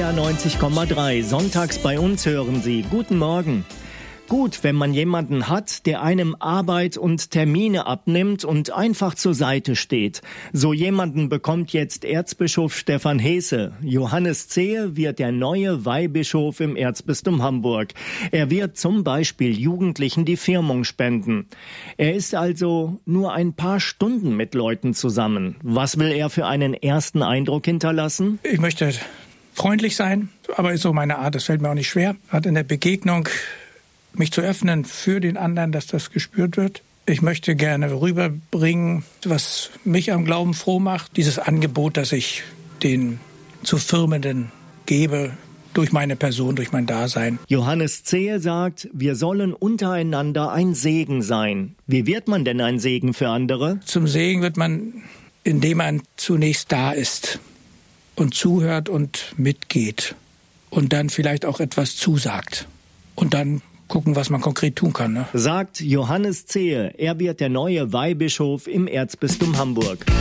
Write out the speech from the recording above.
NDR 90,3. Sonntags bei uns hören Sie. Guten Morgen. Gut, wenn man jemanden hat, der einem Arbeit und Termine abnimmt und einfach zur Seite steht. So jemanden bekommt jetzt Erzbischof Stefan Hesse. Johannes Zehe wird der neue Weihbischof im Erzbistum Hamburg. Er wird zum Beispiel Jugendlichen die Firmung spenden. Er ist also nur ein paar Stunden mit Leuten zusammen. Was will er für einen ersten Eindruck hinterlassen? Ich möchte freundlich sein, aber ist so meine Art, das fällt mir auch nicht schwer. Hat in der Begegnung mich zu öffnen für den anderen, dass das gespürt wird. Ich möchte gerne rüberbringen, was mich am Glauben froh macht. Dieses Angebot, das ich den zu Firmenden gebe, durch meine Person, durch mein Dasein. Johannes Zehe sagt, wir sollen untereinander ein Segen sein. Wie wird man denn ein Segen für andere? Zum Segen wird man, indem man zunächst da ist und zuhört und mitgeht und dann vielleicht auch etwas zusagt und dann gucken, was man konkret tun kann. Ne? Sagt Johannes Zehe. Er wird der neue Weihbischof im Erzbistum Hamburg.